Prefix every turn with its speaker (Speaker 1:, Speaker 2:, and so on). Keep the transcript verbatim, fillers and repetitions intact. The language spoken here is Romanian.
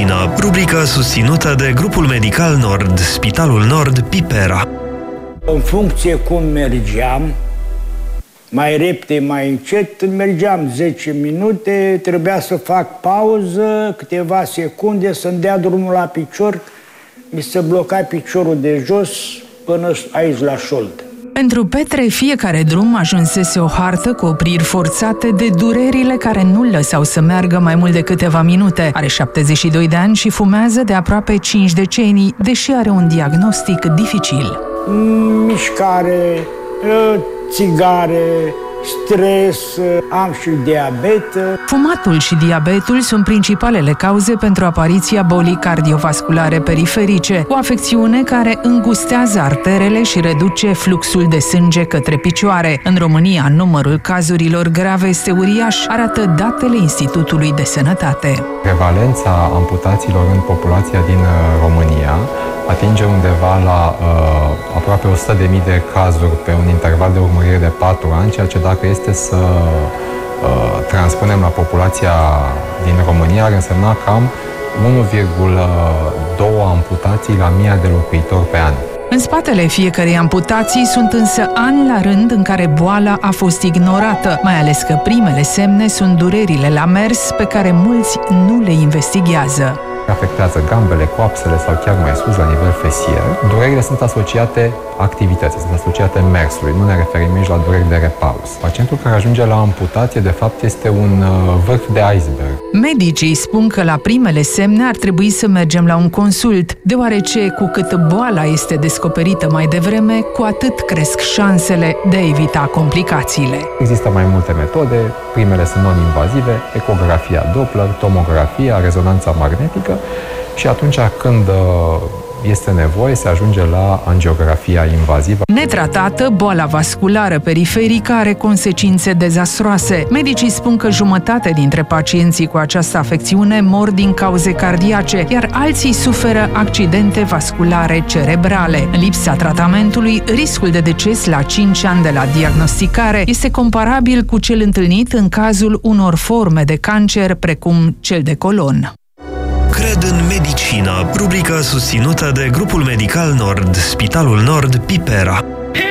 Speaker 1: Medicină, rubrica susținută de Grupul Medical Nord, Spitalul Nord, Pipera.
Speaker 2: În funcție cum mergeam, mai repede, mai încet, mergeam zece minute, trebuia să fac pauză, câteva secunde, să-mi dea drumul la picior, mi se bloca piciorul de jos până aici la șold.
Speaker 3: Pentru Petre, fiecare drum ajunsese o hartă cu opriri forțate de durerile care nu-l lăsau să meargă mai mult de câteva minute. Are șaptezeci și doi de ani și fumează de aproape cinci decenii, deși are un diagnostic dificil.
Speaker 2: Mișcare, țigare, stres, am și diabet.
Speaker 3: Fumatul și diabetul sunt principalele cauze pentru apariția bolii cardiovasculare periferice, o afecțiune care îngustează arterele și reduce fluxul de sânge către picioare. În România, numărul cazurilor grave este uriaș, arată datele Institutului de Sănătate.
Speaker 4: Prevalența amputațiilor în populația din România atinge undeva la uh, aproape o sută de mii de cazuri pe un interval de urmărire de patru ani, ceea ce dacă este să uh, transpunem la populația din România, ar însemna cam unu virgulă doi amputații la mie de locuitori pe an.
Speaker 3: În spatele fiecărei amputații sunt însă ani la rând în care boala a fost ignorată, mai ales că primele semne sunt durerile la mers pe care mulți nu le investighează.
Speaker 4: Afectează gambele, coapsele sau chiar mai sus, la nivel fesier. Durerile sunt asociate activității, sunt asociate mersului. Nu ne referim aici la dureri de repaus. Pacientul care ajunge la amputație, de fapt, este un vârf de iceberg.
Speaker 3: Medicii spun că la primele semne ar trebui să mergem la un consult, deoarece cu cât boala este descoperită mai devreme, cu atât cresc șansele de a evita complicațiile.
Speaker 4: Există mai multe metode, primele sunt non-invazive, ecografia Doppler, tomografia, rezonanța magnetică, și atunci când este nevoie, se ajunge la angiografia invazivă.
Speaker 3: Netratată, boala vasculară periferică are consecințe dezastroase. Medicii spun că jumătate dintre pacienții cu această afecțiune mor din cauze cardiace, iar alții suferă accidente vasculare cerebrale. În lipsa tratamentului, riscul de deces la cinci ani de la diagnosticare este comparabil cu cel întâlnit în cazul unor forme de cancer, precum cel de colon.
Speaker 1: Cred în medicină, rubrica susținută de Grupul Medical Nord, Spitalul Nord, Pipera.